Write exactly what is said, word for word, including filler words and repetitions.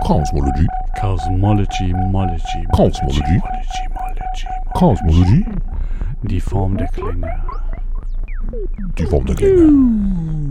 Cosmology. Cosmology, Mology, Cosmology. Mology, Mology, Cosmology. Die Form der Klänge. Die Form der Klänge.